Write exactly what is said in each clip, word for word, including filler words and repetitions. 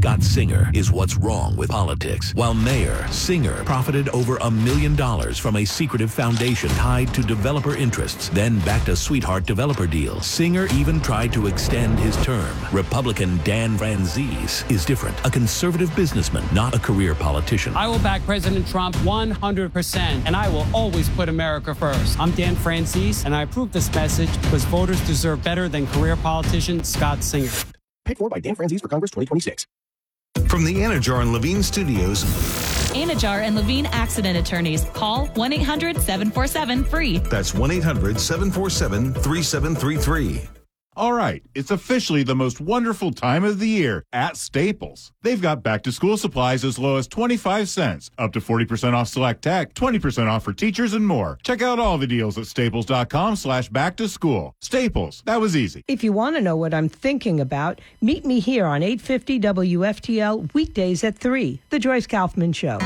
Scott Singer is what's wrong with politics. While Mayor Singer profited over a million dollars from a secretive foundation tied to developer interests, then backed a sweetheart developer deal. Singer even tried to extend his term. Republican Dan Franzese is different. A conservative businessman, not a career politician. I will back President Trump one hundred percent, and I will always put America first. I'm Dan Franzese, and I approve this message because voters deserve better than career politician Scott Singer. Paid for by Dan Franzese for Congress twenty twenty-six. From the Anajar and Levine Studios. Anajar and Levine Accident Attorneys. Call one eight hundred seven four seven free. That's one eight hundred seven four seven three seven three three. All right, it's officially the most wonderful time of the year at Staples. They've got back-to-school supplies as low as twenty-five cents, up to forty percent off select tech, twenty percent off for teachers, and more. Check out all the deals at staples.com slash back-to-school. Staples, that was easy. If you want to know what I'm thinking about, meet me here on eight fifty W F T L weekdays at three, The Joyce Kaufman Show.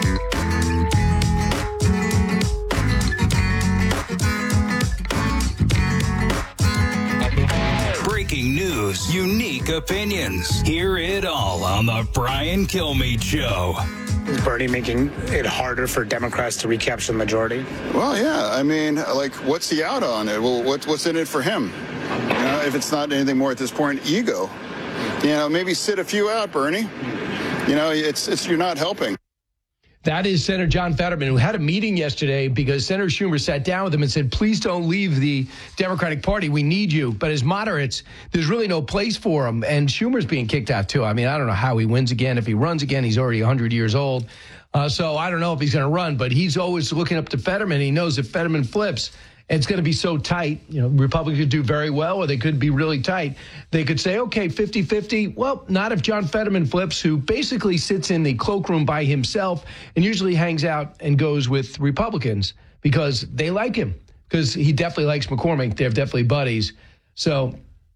Breaking news, unique opinions. Hear it all on the Brian Kilmeade Show. Is Bernie making it harder for Democrats to recapture the majority? Well, yeah. I mean, like, what's he out on it? Well, what, what's in it for him? You know, if it's not anything more at this point, ego. You know, maybe sit a few out, Bernie. You know, it's it's you're not helping. That is Senator John Fetterman, who had a meeting yesterday because Senator Schumer sat down with him and said, please don't leave the Democratic Party. We need you. But as moderates, there's really no place for him. And Schumer's being kicked out, too. I mean, I don't know how he wins again. If he runs again, he's already one hundred years old. Uh, so I don't know if he's going to run. But he's always looking up to Fetterman. He knows if Fetterman flips, it's going to be so tight. You know, Republicans could do very well, or they could be really tight. They could say, okay, fifty-fifty. Well, not if John Fetterman flips, who basically sits in the cloakroom by himself and usually hangs out and goes with Republicans because they like him, because he definitely likes McCormick. They're definitely buddies. So,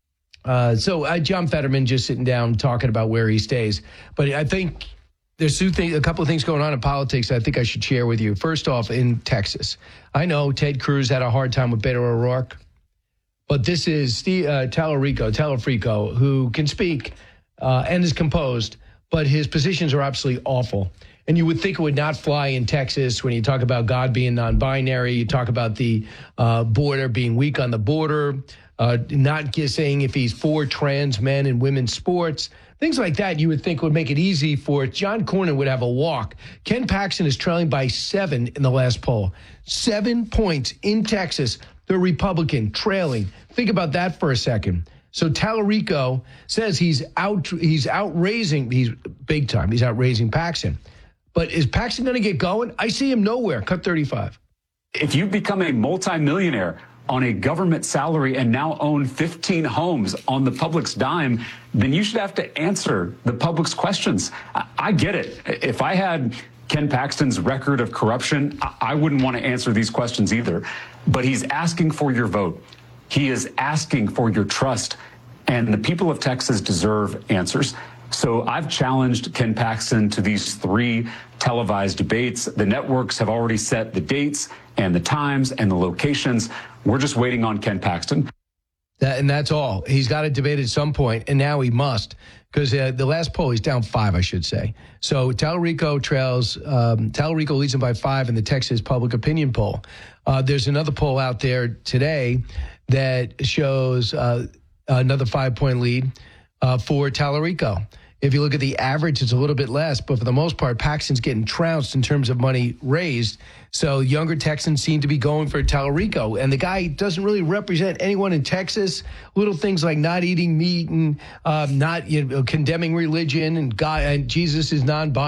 uh, so uh, John Fetterman just sitting down talking about where he stays. But I think there's two things, a couple of things going on in politics I think I should share with you. First off, in Texas, I know Ted Cruz had a hard time with Beto O'Rourke, but this is Steve, uh, Tallarico, Talafrico, who can speak uh, and is composed, but his positions are absolutely awful. And you would think it would not fly in Texas when you talk about God being non-binary, you talk about the uh, border being weak on the border, uh, not saying if he's for trans men and women's sports. Things like that you would think would make it easy for John Cornyn would have a walk. Ken Paxton is trailing by seven in the last poll. Seven points in Texas, the Republican trailing. Think about that for a second. So Tallarico says he's out, he's outraising, he's big time, he's outraising Paxton. But is Paxton going to get going? I see him nowhere. Cut thirty-five. If you become a multimillionaire on a government salary and now own fifteen homes on the public's dime, then you should have to answer the public's questions. I, I get it. If I had Ken Paxton's record of corruption, I, I wouldn't want to answer these questions either. But he's asking for your vote. He is asking for your trust. And the people of Texas deserve answers. So I've challenged Ken Paxton to these three televised debates. The networks have already set the dates and the times and the locations. We're just waiting on Ken Paxton. That, and that's all. He's got to debate at some point, and now he must, because uh, the last poll, he's down five, I should say. So Tallarico trails, um, Tallarico leads him by five in the Texas public opinion poll. Uh, there's another poll out there today that shows uh, another five-point lead uh, for Tallarico. If you look at the average, it's a little bit less, but for the most part, Paxton's getting trounced in terms of money raised. So younger Texans seem to be going for Tallarico, and the guy doesn't really represent anyone in Texas. Little things like not eating meat and uh, not you know, condemning religion and God and Jesus is non-binary.